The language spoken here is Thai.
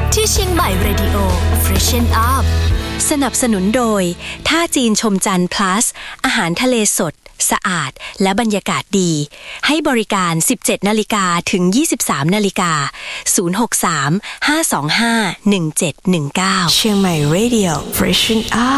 ที่เชียงใหม่เรดิโอ Freshen Up สนับสนุนโดยท่าจีนชมจันทร์ plus อาหารทะเลสดสะอาดและบรรยากาศดีให้บริการ 17:00 นถึง 23:00 น063 525 1719 เชียงใหม่ Radio Freshen Up